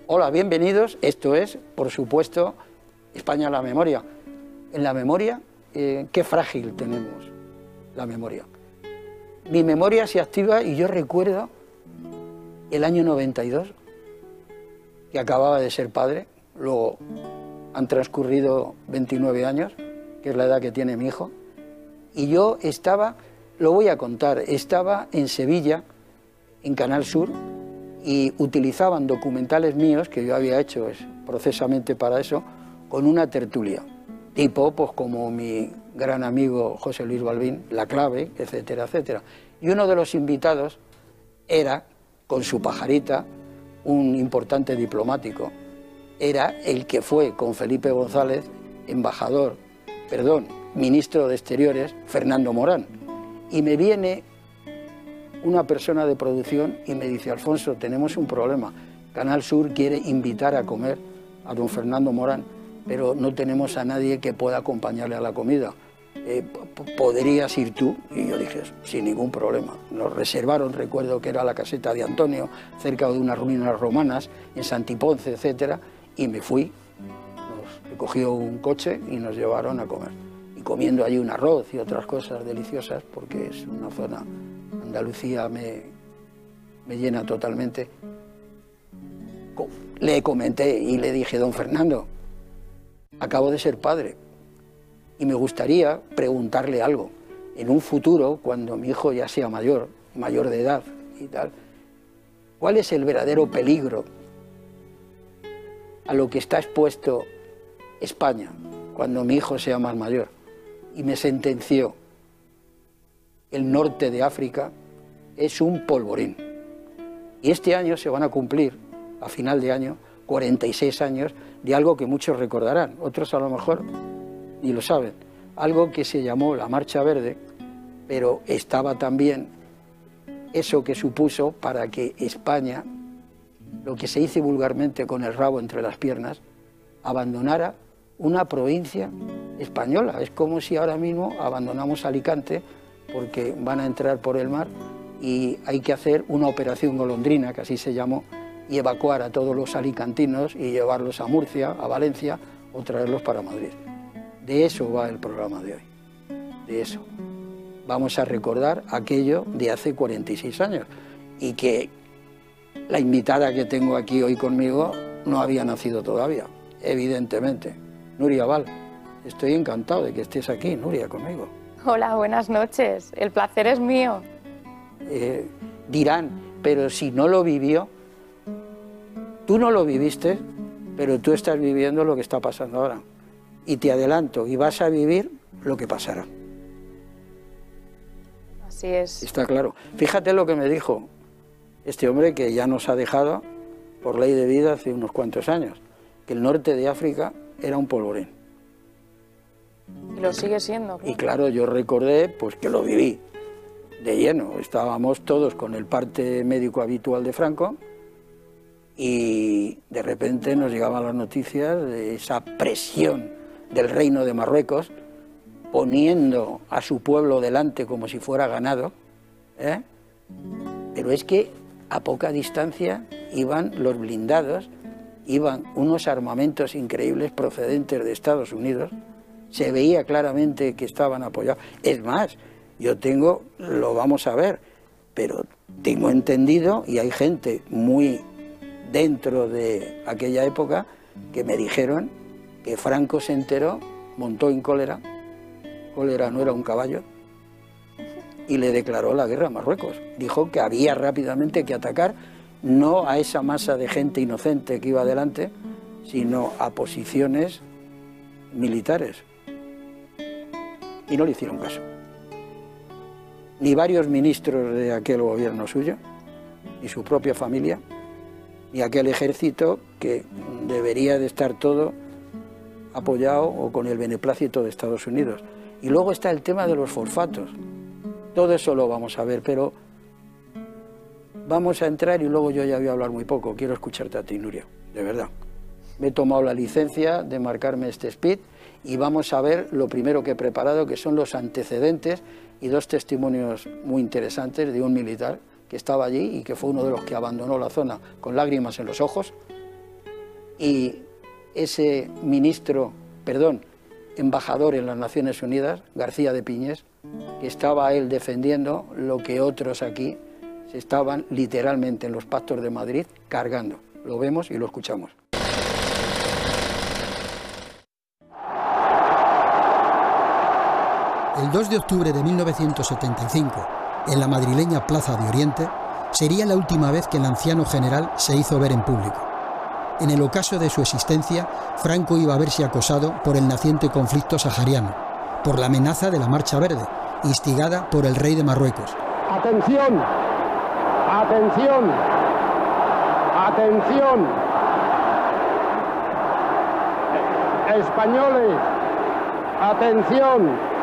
Hola, bienvenidos. Esto es, por supuesto, España a la memoria. En la memoria, qué frágil tenemos la memoria. Mi memoria se activa y yo recuerdo el año 92, que acababa de ser padre, luego han transcurrido 29 años, que es la edad que tiene mi hijo, y yo estaba, lo voy a contar, estaba en Sevilla, en Canal Sur, y utilizaban documentales míos, que yo había hecho procesamente para eso, con una tertulia, tipo pues como mi gran amigo José Luis Balbín, La Clave, etcétera, etcétera. Y uno de los invitados era, con su pajarita, un importante diplomático, era el que fue con Felipe González, ministro de Exteriores, Fernando Morán. Y me viene una persona de producción y me dice: Alfonso, tenemos un problema. Canal Sur quiere invitar a comer a don Fernando Morán, pero no tenemos a nadie que pueda acompañarle a la comida. ¿Podrías ir tú? Y yo dije, sin ningún problema. Nos reservaron, recuerdo que era la caseta de Antonio, cerca de unas ruinas romanas, en Santiponce, etcétera, y me fui. Nos recogió un coche y nos llevaron a comer. Y comiendo allí un arroz y otras cosas deliciosas, porque es una zona, Andalucía me llena totalmente. Le comenté y le dije: don Fernando, acabo de ser padre y me gustaría preguntarle algo. En un futuro, cuando mi hijo ya sea mayor de edad y tal, ¿cuál es el verdadero peligro a lo que está expuesto España cuando mi hijo sea más mayor? Y me sentenció: el norte de África es un polvorín. Y este año se van a cumplir, a final de año, 46 años de algo que muchos recordarán, otros a lo mejor ni lo saben, algo que se llamó la Marcha Verde, pero estaba también eso que supuso para que España, lo que se dice vulgarmente con el rabo entre las piernas, abandonara una provincia española. Es como si ahora mismo abandonamos Alicante porque van a entrar por el mar y hay que hacer una operación golondrina, que así se llamó, y evacuar a todos los alicantinos y llevarlos a Murcia, a Valencia, o traerlos para Madrid. De eso va el programa de hoy, de eso. Vamos a recordar aquello de hace 46 años y que la invitada que tengo aquí hoy conmigo no había nacido todavía, evidentemente. Nuria Val, estoy encantado de que estés aquí, Nuria, conmigo. Hola, buenas noches, el placer es mío. Dirán, pero si no lo vivió, tú no lo viviste, pero tú estás viviendo lo que está pasando ahora. Y te adelanto, y vas a vivir lo que pasará. Así es. Está claro. Fíjate lo que me dijo este hombre que ya nos ha dejado por ley de vida hace unos cuantos años, que el norte de África era un polvorín. Y lo sigue siendo. Y claro, yo recordé pues que lo viví de lleno. Estábamos todos con el parte médico habitual de Franco y de repente nos llegaban las noticias de esa presión del Reino de Marruecos, poniendo a su pueblo delante como si fuera ganado, ¿eh? Pero es que a poca distancia iban los blindados, iban unos armamentos increíbles procedentes de Estados Unidos, se veía claramente que estaban apoyados. Es más, yo tengo, lo vamos a ver, pero tengo entendido, y hay gente muy dentro de aquella época que me dijeron que Franco se enteró, montó en cólera no era un caballo, y le declaró la guerra a Marruecos. Dijo que había rápidamente que atacar, no a esa masa de gente inocente que iba adelante, sino a posiciones militares. Y no le hicieron caso. Ni varios ministros de aquel gobierno suyo, ni su propia familia, ni aquel ejército que debería de estar todo apoyado o con el beneplácito de Estados Unidos. Y luego está el tema de los fosfatos. Todo eso lo vamos a ver, pero vamos a entrar y luego yo ya voy a hablar muy poco. Quiero escucharte a ti, Nuria, de verdad. Me he tomado la licencia de marcarme este speed y vamos a ver lo primero que he preparado, que son los antecedentes y dos testimonios muy interesantes de un militar que estaba allí y que fue uno de los que abandonó la zona con lágrimas en los ojos, y ese embajador en las Naciones Unidas, García de Piñes, que estaba él defendiendo lo que otros aquí se estaban literalmente en los pactos de Madrid cargando. Lo vemos y lo escuchamos. El 2 de octubre de 1975, en la madrileña Plaza de Oriente, sería la última vez que el anciano general se hizo ver en público. En el ocaso de su existencia, Franco iba a verse acosado por el naciente conflicto sahariano, por la amenaza de la Marcha Verde, instigada por el rey de Marruecos. ¡Atención! ¡Atención! ¡Atención! ¡Españoles! ¡Atención!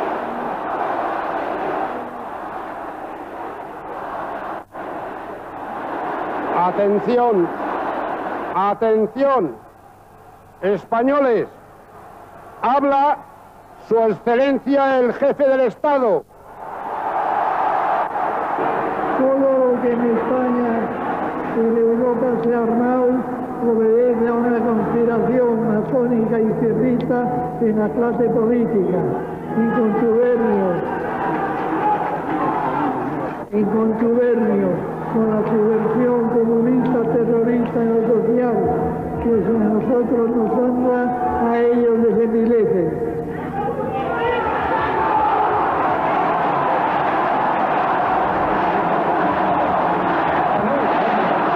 ¡Atención! ¡Atención! ¡Españoles! Habla Su Excelencia el Jefe del Estado. Todo lo que en España y en Europa se ha armado obedece a una conspiración masónica y izquierdista en la clase política, en contubernio con la subversión comunista terrorista en lo social, pues a nosotros nos honra